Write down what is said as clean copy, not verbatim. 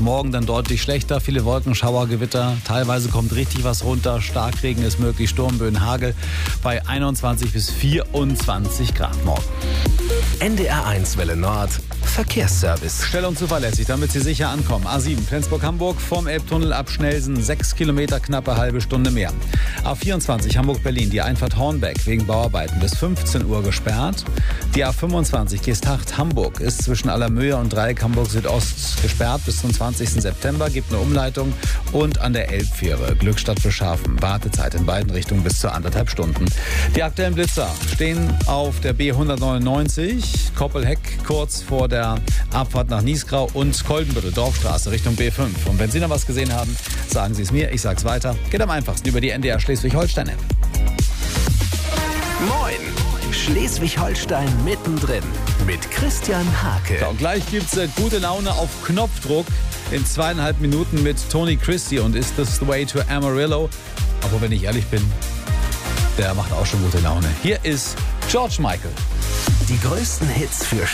Morgen dann deutlich schlechter. Viele Wolkenschauer, Gewitter. Teilweise kommt richtig was runter. Starkregen ist möglich. Sturmböen, Hagel bei 21 bis 24 Grad morgen. NDR1 Welle Nord. Verkehrsservice. Schnell und zuverlässig, damit Sie sicher ankommen. A7 Flensburg-Hamburg vom Elbtunnel ab Schnelsen 6 Kilometer, knappe halbe Stunde mehr. A24 Hamburg-Berlin, die Einfahrt Hornbeck wegen Bauarbeiten bis 15 Uhr gesperrt. Die A25 Geesthacht-Hamburg ist zwischen Allermöhe und Dreieck Hamburg-Südost gesperrt bis zum 20. September, gibt eine Umleitung. Und an der Elbfähre Glückstadt Beschafen, Wartezeit in beiden Richtungen bis zu 1,5 Stunden. Die aktuellen Blitzer stehen auf der B199, Koppelheck kurz vor der Abfahrt nach Niesgrau und Kolbenbüttel, Dorfstraße Richtung B5. Und wenn Sie noch was gesehen haben, sagen Sie es mir, ich sag's weiter. Geht am einfachsten über die NDR Schleswig-Holstein-App. Moin! Schleswig-Holstein mittendrin mit Christian Hake. So, und gleich gibt's gute Laune auf Knopfdruck in 2,5 Minuten mit Tony Christie und Is This the Way to Amarillo? Aber wenn ich ehrlich bin, der macht auch schon gute Laune. Hier ist George Michael. Die größten Hits für